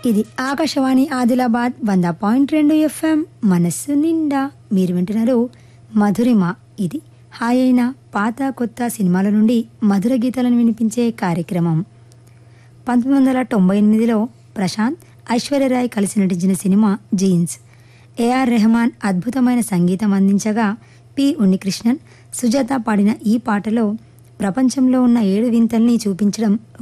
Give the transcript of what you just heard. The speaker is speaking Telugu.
ఇది ఆకాశవాణి ఆదిలాబాద్ 100.2 FM మనస్సు నిండా. మీరు వింటున్నారు మధురిమ. ఇది హాయ్ అయిన పాత కొత్త సినిమాల నుండి మధుర గీతాలను వినిపించే కార్యక్రమం. 1998లో ప్రశాంత్, ఐశ్వర్యరాయ్ కలిసి నటించిన సినిమా జీన్స్. ఏఆర్ రెహమాన్ అద్భుతమైన సంగీతం అందించగా పి ఉన్నికృష్ణన్, సుజాత పాడిన ఈ పాటలో ప్రపంచంలో ఉన్న 7 వింతల్ని చూపించడం